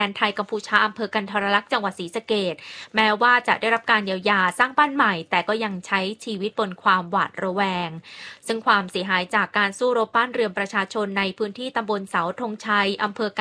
แดนไทยกัมพูชาอำเภอกันทรลักษณ์จังหวัดศรีสะเกษแม้ว่าจะได้รับการเยียวยาสร้างบ้านใหม่แต่ก็ยังใช้ชีวิตบนความหวาดระแวงซึ่งความเสียหายจากการสู้รบบ้านเรือนประชาชนในพื้นที่ตำบลเสาธงชัยอำเภอ